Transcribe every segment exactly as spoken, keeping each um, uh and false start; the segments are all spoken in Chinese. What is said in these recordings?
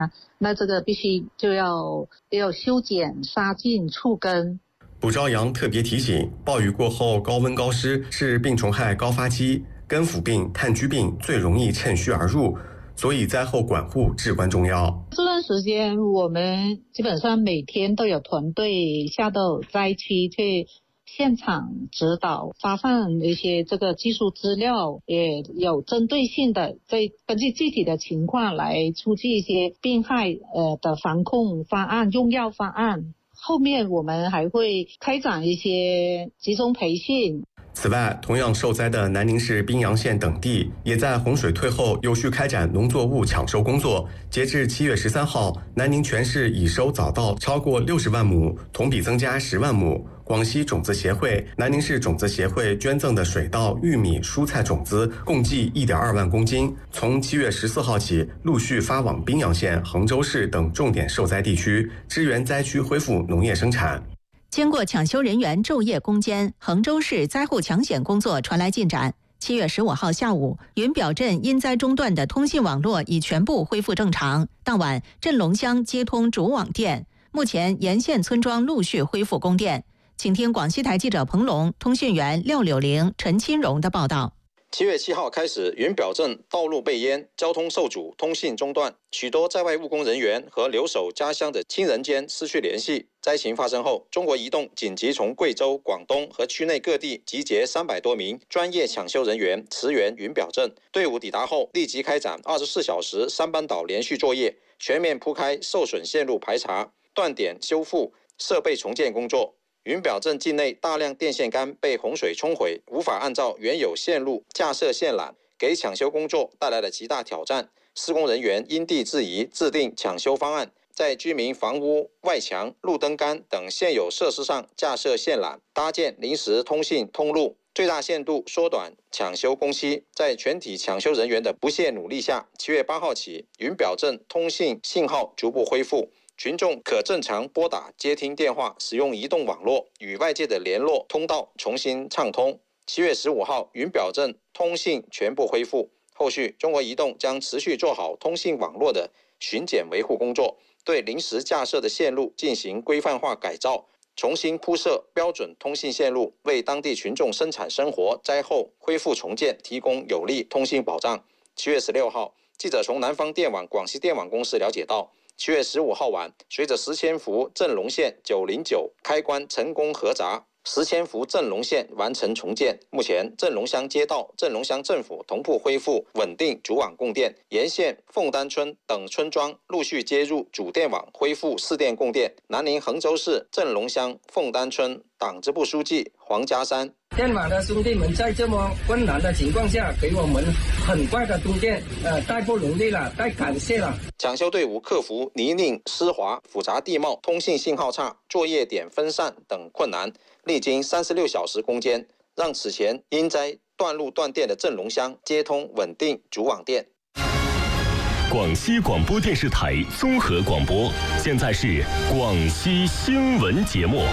那这个必须就要要修剪、杀菌、除根。 卜朝阳特别提醒，暴雨过后高温高湿是病虫害高发期，根腐病、炭疽病最容易趁虚而入，所以灾后管护至关重要。 这段时间我们基本上每天都有团队下到灾区去现场指导，发放一些这个技术资料，也有针对性的在根据具体的情况来出具一些病害呃的防控方案、用药方案。后面我们还会开展一些集中培训。 此外，同样受灾的南宁市宾阳县等地也在洪水退后有序开展农作物抢收工作。截至七月十三号，南宁全市已收早稻超过六十万亩，同比增加十万亩。广西种子协会、南宁市种子协会捐赠的水稻、玉米、蔬菜种子共计 一点二万公斤，从七月十四号起陆续发往宾阳县、衡州市等重点受灾地区，支援灾区恢复农业生产。 经过抢修人员昼夜攻坚，衡州市灾后抢险工作传来进展。七月十五号下午，云表镇因灾中断的通信网络已全部恢复正常。当晚，镇龙乡接通主网电，目前沿线村庄陆续恢复供电。请听广西台记者彭龙、通讯员廖柳玲、陈清荣的报道。 七月七号开始，云表镇道路被淹，交通受阻，通信中断，许多在外务工人员和留守家乡的亲人间失去联系。灾情发生后，中国移动紧急从贵州、广东和区内各地集结三百多名专业抢修人员驰援云表镇。队伍抵达后，立即开展二十四小时三班倒连续作业，全面铺开受损线路排查、断点修复、设备重建工作。云表镇境内大量电线杆被洪水冲毁，无法按照原有线路架设线缆，给抢修工作带来了极大挑战。施工人员因地制宜制定抢修方案，在居民房屋、外墙、路灯杆等现有设施上架设线缆，搭建临时通信通路，最大限度缩短抢修工期。在全体抢修人员的不懈努力下，七月八号起，云表镇通信信号逐步恢复。群众可正常拨打、接听电话，使用移动网络，与外界的联络通道重新畅通。七月十五号，云表镇通信全部恢复。后续，中国移动将持续做好通信网络的巡检维护工作，对临时架设的线路进行规范化改造，重新铺设标准通信线路，为当地群众生产生活、灾后恢复重建提供有力通信保障。七月十六号，记者从南方电网、广西电网公司了解到，七月十五号晚，随着石千福镇龙县九零九开关成功核闸，石千福镇龙县完成重建。目前，镇龙乡街道、镇龙乡政府同步恢复稳定主网供电，沿线凤丹村等村庄陆续接入主电网，恢复市电供电。南宁衡州市镇龙乡凤丹村党支部书记黄家山。 电网的兄弟们在这么困难的情况下，给我们很快的供电，呃，太不容易了，太感谢了。 抢修队伍克服泥泞、湿滑、复杂地貌、通信信号差、作业点分散等困难，历经三十六小时攻坚，让此前因灾断路断电的镇龙乡接通稳定主网电。 广西广播电视台综合广播，现在是广西新闻节目。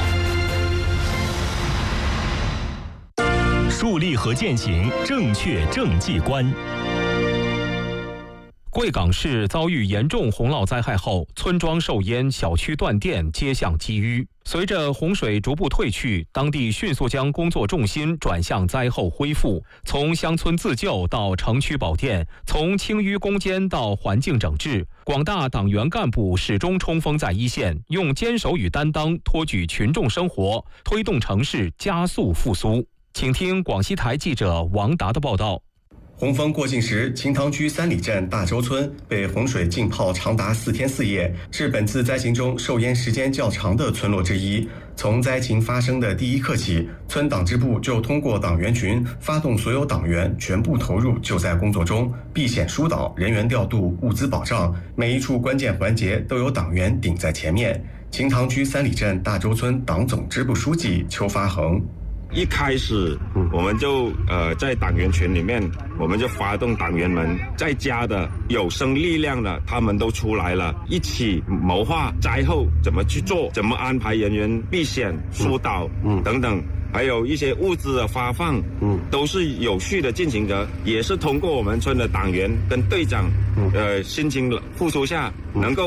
树立和践行正确政绩观。贵港市遭遇严重洪涝灾害后，村庄受淹，小区断电，街巷积淤。随着洪水逐步退去，当地迅速将工作重心转向灾后恢复，从乡村自救到城区保电，从清淤攻坚到环境整治，广大党员干部始终冲锋在一线，用坚守与担当托举群众生活，推动城市加速复苏。请听广西台记者王达的报道。 洪峰过境时，秦塘区三里镇大洲村被洪水浸泡长达四天四夜，是本次灾情中受淹时间较长的村落之一。从灾情发生的第一刻起，村党支部就通过党员群发动所有党员全部投入救灾工作中，避险疏导、人员调度、物资保障，每一处关键环节都有党员顶在前面。秦塘区三里镇大洲村党总支部书记邱发恒。 一开始我们就呃在党员群里面，我们就发动党员们在家的有生力量的，他们都出来了，一起谋划灾后怎么去做，怎么安排人员避险疏导等等。 还有一些物资的发放，嗯，都是有序的进行着，也是通过我们村的党员跟队长，呃，辛勤付出下，能够。